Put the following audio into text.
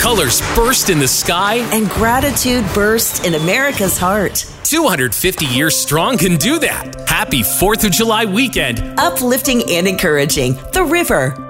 colors burst in the sky, and gratitude burst in America's heart. 250 years strong can do that. Happy 4th of July weekend. Uplifting and encouraging. The River.